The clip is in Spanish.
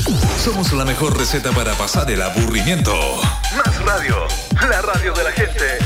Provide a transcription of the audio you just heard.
Somos la mejor receta para pasar el aburrimiento. Más radio, la radio de la gente.